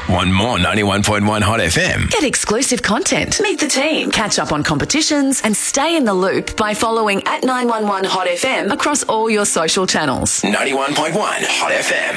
Want more 91.1 Hot FM? Get exclusive content, meet the team, catch up on competitions, and stay in the loop by following @911 Hot FM across all your social channels. 91.1 Hot FM.